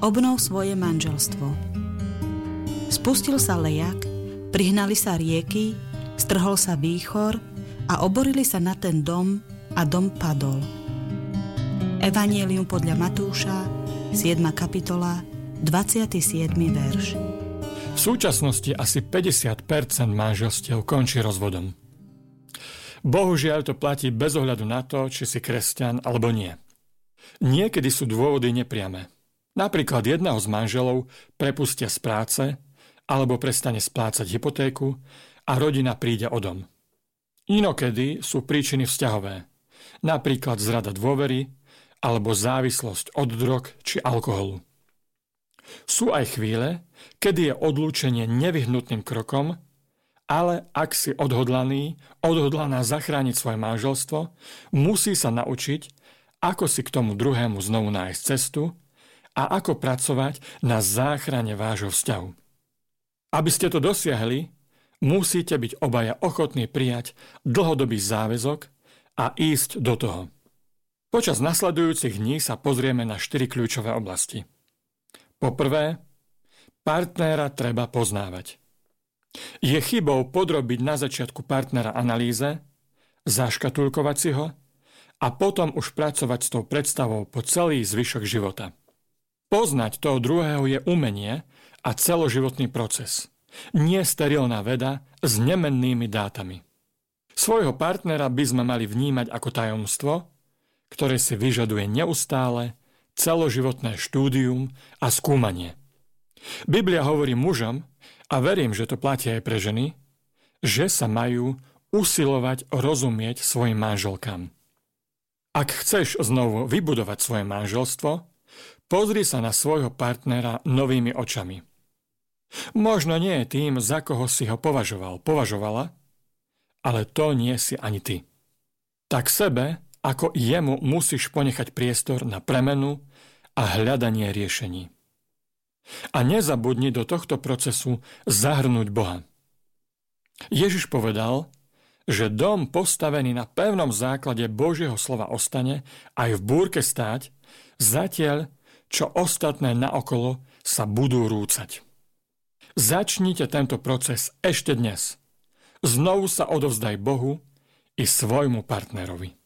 Obnov svoje manželstvo. Spustil sa lejak, prihnali sa rieky, strhol sa výchor a oborili sa na ten dom a dom padol. Evangelium podľa Matúša, 7. kapitola, 27. verš. V súčasnosti asi 50% manželstiev končí rozvodom. Bohužiaľ to platí bez ohľadu na to, či si kresťan alebo nie. Niekedy sú dôvody nepriame. Napríklad jedného z manželov prepustia z práce alebo prestane splácať hypotéku a rodina príde o dom. Inokedy sú príčiny vzťahové, napríklad zrada dôvery alebo závislosť od drog či alkoholu. Sú aj chvíle, kedy je odlúčenie nevyhnutným krokom, ale ak si odhodlaná zachrániť svoje manželstvo, musí sa naučiť, ako si k tomu druhému znovu nájsť cestu a ako pracovať na záchrane vášho vzťahu. Aby ste to dosiahli, musíte byť obaja ochotní prijať dlhodobý záväzok a ísť do toho. Počas nasledujúcich dní sa pozrieme na 4 kľúčové oblasti. Po prvé, partnera treba poznávať. Je chybou podrobiť na začiatku partnera analýze, zaškatulkovať si ho a potom už pracovať s tou predstavou po celý zvyšok života. Poznať toho druhého je umenie a celoživotný proces, nie sterilná veda s nemennými dátami. Svojho partnera by sme mali vnímať ako tajomstvo, ktoré si vyžaduje neustále celoživotné štúdium a skúmanie. Biblia hovorí mužom, a verím, že to platí aj pre ženy, že sa majú usilovať rozumieť svojim manželkám. Ak chceš znovu vybudovať svoje manželstvo, pozri sa na svojho partnera novými očami. Možno nie je tým, za koho si ho považovala, ale to nie si ani ty. Tak sebe, ako jemu musíš ponechať priestor na premenu a hľadanie riešení. A nezabudni do tohto procesu zahrnúť Boha. Ježiš povedal, že dom postavený na pevnom základe Božieho slova ostane aj v búrke stáť, zatiaľ, čo ostatné naokolo sa budú rúcať. Začnite tento proces ešte dnes. Znovu sa odovzdaj Bohu i svojmu partnerovi.